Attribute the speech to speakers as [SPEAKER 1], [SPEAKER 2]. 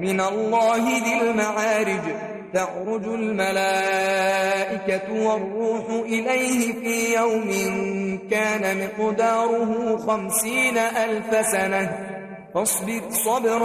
[SPEAKER 1] من الله ذي المعارج تعرج الملائكة والروح إليه في يوم كان مقداره 50,000 سنة فاصبر صبرا